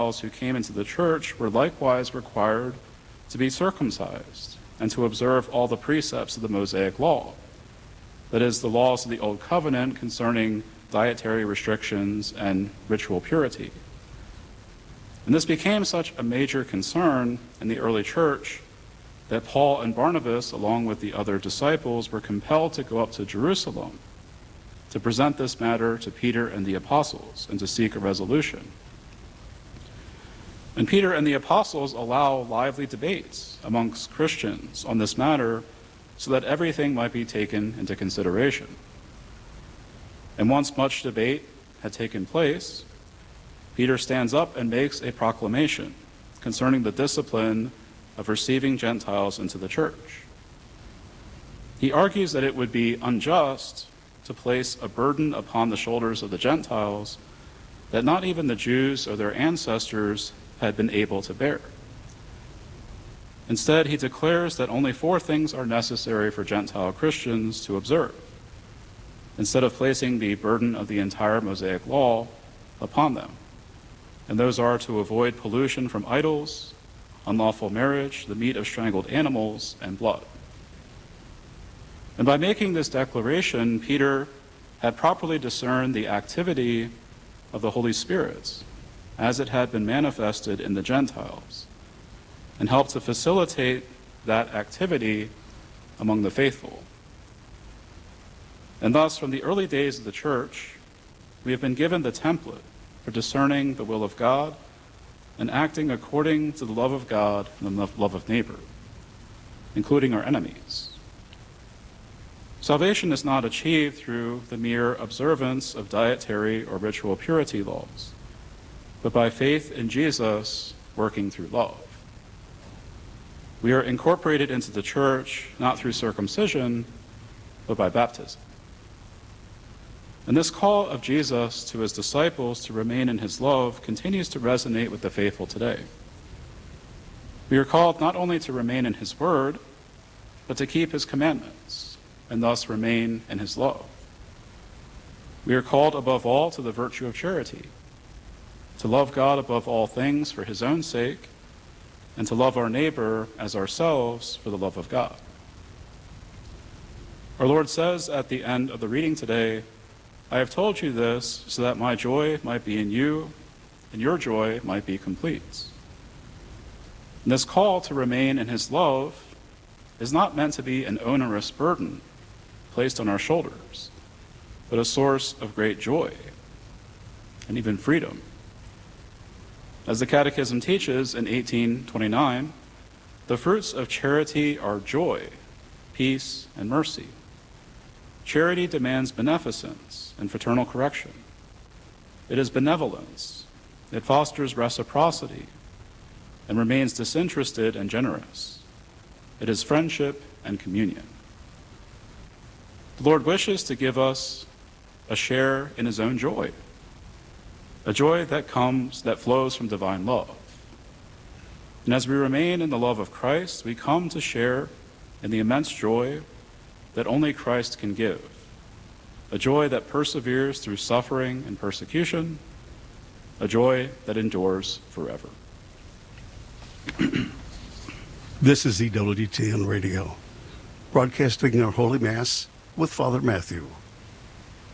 who came into the church were likewise required to be circumcised and to observe all the precepts of the Mosaic law, that is, the laws of the Old Covenant concerning dietary restrictions and ritual purity. And this became such a major concern in the early church that Paul and Barnabas, along with the other disciples, were compelled to go up to Jerusalem to present this matter to Peter and the apostles and to seek a resolution. And Peter and the apostles allow lively debates amongst Christians on this matter so that everything might be taken into consideration. And once much debate had taken place, Peter stands up and makes a proclamation concerning the discipline of receiving Gentiles into the church. He argues that it would be unjust to place a burden upon the shoulders of the Gentiles that not even the Jews or their ancestors had been able to bear. Instead, he declares that only 4 things are necessary for Gentile Christians to observe, instead of placing the burden of the entire Mosaic law upon them. And those are to avoid pollution from idols, unlawful marriage, the meat of strangled animals, and blood. And by making this declaration, Peter had properly discerned the activity of the Holy Spirit as it had been manifested in the Gentiles, and helped to facilitate that activity among the faithful. And thus, from the early days of the church, we have been given the template for discerning the will of God and acting according to the love of God and the love of neighbor, including our enemies. Salvation is not achieved through the mere observance of dietary or ritual purity laws, but by faith in Jesus working through love. We are incorporated into the church not through circumcision, but by baptism. And this call of Jesus to his disciples to remain in his love continues to resonate with the faithful today. We are called not only to remain in his word, but to keep his commandments, and thus remain in his love. We are called above all to the virtue of charity, to love God above all things for his own sake, and to love our neighbor as ourselves for the love of God. Our Lord says at the end of the reading today, "I have told you this so that my joy might be in you, and your joy might be complete." And this call to remain in his love is not meant to be an onerous burden placed on our shoulders, but a source of great joy and even freedom. As the Catechism teaches in 1829, the fruits of charity are joy, peace, and mercy. Charity demands beneficence and fraternal correction. It is benevolence. It fosters reciprocity and remains disinterested and generous. It is friendship and communion. The Lord wishes to give us a share in his own joy, a joy that flows from divine love. And as we remain in the love of Christ, we come to share in the immense joy that only Christ can give, a joy that perseveres through suffering and persecution, a joy that endures forever. This is EWTN Radio, broadcasting our Holy Mass with Father Matthew.